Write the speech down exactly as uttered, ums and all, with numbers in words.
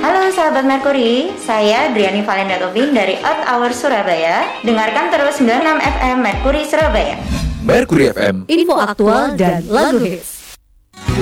Halo sahabat Merkuri, saya Driani Valenda Tobin dari Earth Hour Surabaya. Dengarkan terus sembilan puluh enam F M Merkuri Surabaya. Merkuri F M, info aktual dan lagu hits.